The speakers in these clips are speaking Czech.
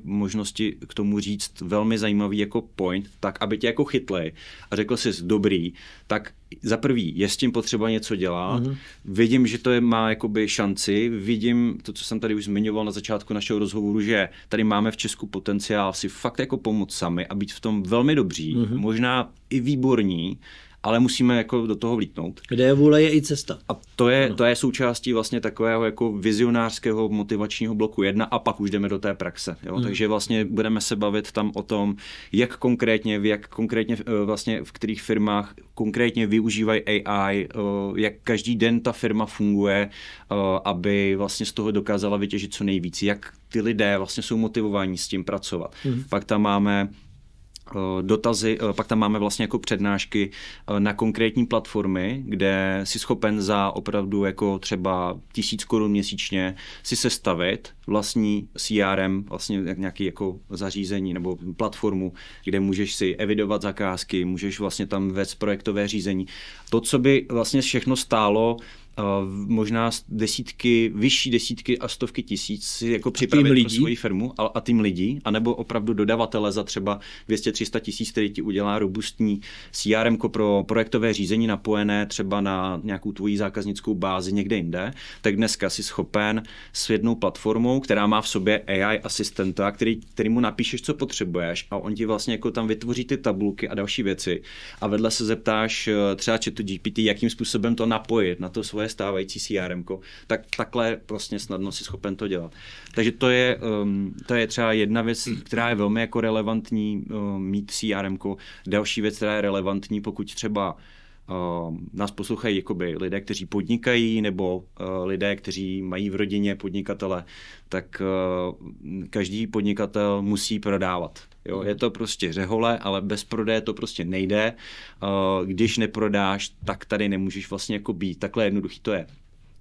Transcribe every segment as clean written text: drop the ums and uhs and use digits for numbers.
možnosti k tomu říct velmi zajímavý jako point, tak aby tě jako chytli a řekl jsi dobrý, tak za prvý je s tím potřeba něco dělat, vidím, že to má jakoby šanci, vidím to, co jsem tady už zmiňoval na začátku našeho rozhovoru, že tady máme v Česku potenciál si fakt jako pomoct sami a být v tom velmi dobří, možná i výborní, ale musíme jako do toho vlítnout. Kde je vůle, je i cesta. A to je součástí vlastně takového jako vizionářského motivačního bloku 1 a pak už jdeme do té praxe. Jo? Takže vlastně budeme se bavit tam o tom, jak konkrétně vlastně v kterých firmách konkrétně využívají AI, jak každý den ta firma funguje, aby vlastně z toho dokázala vytěžit co nejvíc, jak ty lidé vlastně jsou motivovaní s tím pracovat. Pak tam máme dotazy, pak tam máme vlastně jako přednášky na konkrétní platformy, kde si schopen za opravdu jako třeba 1000 korun měsíčně si sestavit vlastní CRM, vlastně nějaký jako zařízení nebo platformu, kde můžeš si evidovat zakázky, můžeš vlastně tam vést projektové řízení. To, co by vlastně všechno stálo možná vyšší desítky a stovky tisíc si jako připravit pro svoji firmu a tým lidí, anebo opravdu dodavatele za třeba 200-300 tisíc, který ti udělá robustní CRM pro projektové řízení napojené třeba na nějakou tvoji zákaznickou bázi někde jinde, tak dneska si schopen s jednou platformou, která má v sobě AI asistenta, který mu napíšeš, co potřebuješ a on ti vlastně jako tam vytvoří ty tabulky a další věci a vedle se zeptáš třeba ChatGPT, jakým způsobem to napojit na to svoje stávající CRM-ko, tak takhle prostě snadno si schopen to dělat. Takže to je třeba jedna věc, která je velmi jako relevantní mít CRM-ko. Další věc, která je relevantní, pokud třeba nás poslouchají jakoby lidé, kteří podnikají, nebo lidé, kteří mají v rodině podnikatele, tak každý podnikatel musí prodávat. Jo, je to prostě řehole, ale bez prodeje to prostě nejde. Když neprodáš, tak tady nemůžeš vlastně jako být. Takhle jednoduchý to je.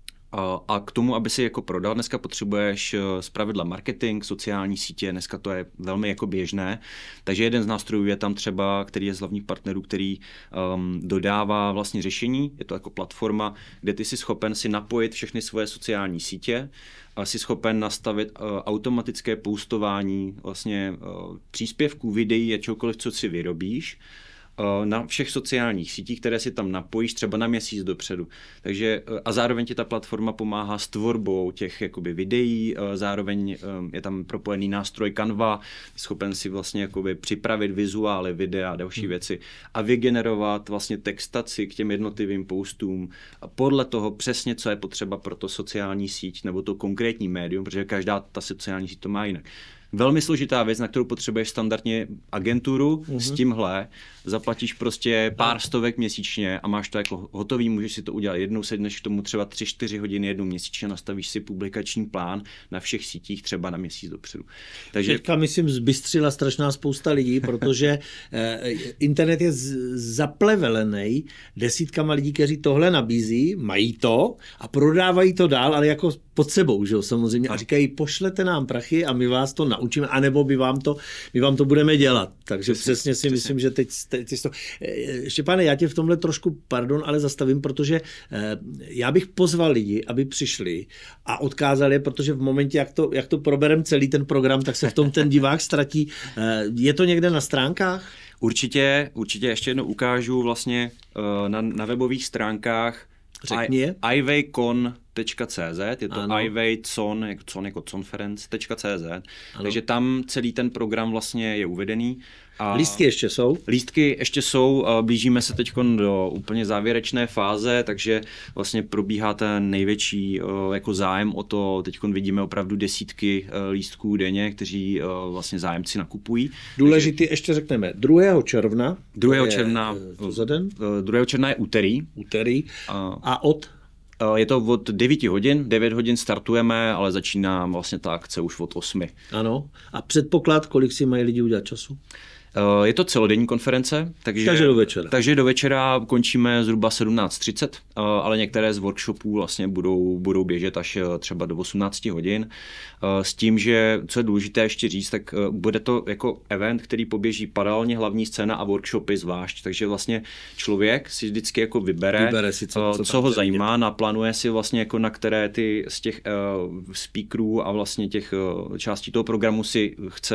A k tomu, aby si jako prodal, dneska potřebuješ zpravidla marketing, sociální sítě, dneska to je velmi jako běžné. Takže jeden z nástrojů je tam třeba, který je z hlavních partnerů, který dodává vlastně řešení. Je to jako platforma, kde ty jsi schopen si napojit všechny svoje sociální sítě, a jsi schopen nastavit automatické postování vlastně příspěvků, videí a čokoliv, co si vyrobíš, na všech sociálních sítích, které si tam napojíš třeba na měsíc dopředu. Takže a zároveň ti ta platforma pomáhá s tvorbou těch jakoby videí, zároveň je tam propojený nástroj Canva, schopen si vlastně jakoby připravit vizuály, videa a další věci a vygenerovat vlastně textaci k těm jednotlivým postům a podle toho přesně, co je potřeba pro to sociální síť nebo to konkrétní médium, protože každá ta sociální síť to má jinak. Velmi složitá věc, na kterou potřebuješ standardně agenturu, s tímhle zaplatíš prostě pár stovek měsíčně a máš to jako hotový, můžeš si to udělat jednou, sedneš k tomu třeba 3-4 hodiny jednou měsíčně, nastavíš si publikační plán na všech sítích třeba na měsíc dopředu. Takže teďka, myslím, zbystřila strašná spousta lidí, protože internet je zaplevelený desítkama lidí, kteří tohle nabízí, mají to a prodávají to dál, ale jako pod sebou, že jo, samozřejmě. A říkají, pošlete nám prachy a my vás to naučíme, anebo my vám to budeme dělat. Takže přesně si myslím, že teď to... Štěpáne, já tě v tomhle trošku, ale zastavím, protože já bych pozval lidi, aby přišli a odkázali je, protože v momentě, jak to proberem celý ten program, tak se v tom ten divák ztratí. Je to někde na stránkách? Určitě ještě jednou ukážu vlastně na webových stránkách ivaycon.cz, je to ivaycon, jako conference.cz, takže tam celý ten program vlastně je uvedený. A lístky ještě jsou? Lístky ještě jsou, blížíme se teď do úplně závěrečné fáze, takže vlastně probíhá ten největší jako zájem o to, teď vidíme opravdu desítky lístků denně, kteří vlastně zájemci nakupují. Důležitý ještě řekneme 2. června. 2. června je úterý. A od? Je to od 9 hodin, 9 hodin startujeme, ale začíná vlastně ta akce už od 8. Ano. A předpoklad, kolik si mají lidi udělat času? Je to celodenní konference, takže do večera končíme zhruba 17:30, ale některé z workshopů vlastně budou běžet až třeba do 18 hodin. S tím, že co je důležité ještě říct, tak bude to jako event, který poběží paralelně hlavní scéna a workshopy zvlášť, takže vlastně člověk si vždycky jako vybere si, co ho zajímá, naplánuje si vlastně jako na které ty z těch speakerů a vlastně těch částí toho programu si chce